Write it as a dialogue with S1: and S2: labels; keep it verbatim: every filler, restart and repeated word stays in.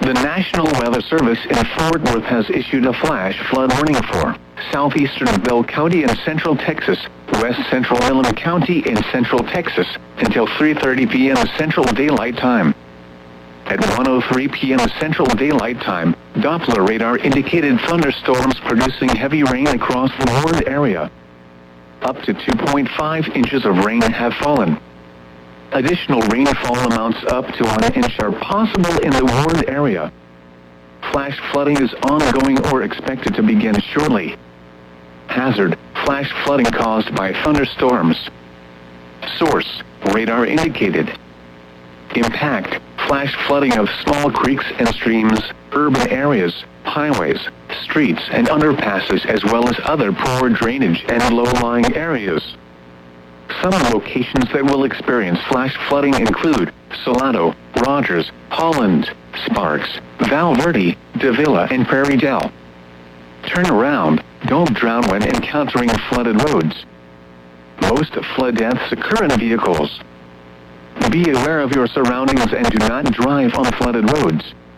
S1: The National Weather Service in Fort Worth has issued a flash flood warning for southeastern Bell County in central Texas, west central Milam County in central Texas, until three thirty p m Central Daylight Time. At one oh three p m Central Daylight Time, Doppler radar indicated thunderstorms producing heavy rain across the warned area. Up to two point five inches of rain have fallen. Additional rainfall amounts up to one inch are possible in the warned area. Flash flooding is ongoing or expected to begin shortly. Hazard: flash flooding caused by thunderstorms. Source: radar indicated. Impact: flash flooding of small creeks and streams, urban areas, highways, streets and underpasses, as well as other poor drainage and low-lying areas. Some locations that will experience flash flooding include Salado, Rogers, Holland, Sparks, Val Verde, Davila and Prairie Dell. Turn around, don't drown when encountering flooded roads. Most flood deaths occur in vehicles. Be aware of your surroundings and do not drive on flooded roads.